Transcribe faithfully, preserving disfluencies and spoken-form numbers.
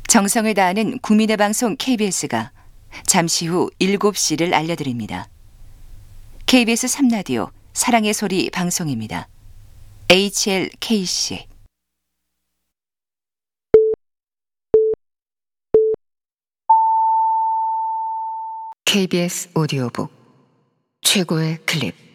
정성을 다하는 국민의 방송 케이비에스가 잠시 후 일곱 시를 알려드립니다. 케이비에스 삼 라디오 사랑의 소리 방송입니다. 에이치엘케이씨 케이비에스 오디오북 최고의 클립.